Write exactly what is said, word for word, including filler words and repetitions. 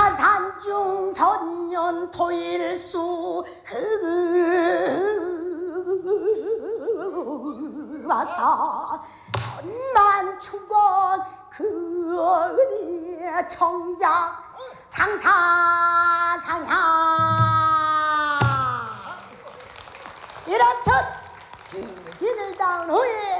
사산중 전년 토일수 와서 천만 축원 그리 청작 상사상향 이렇듯 비기를 당한 후에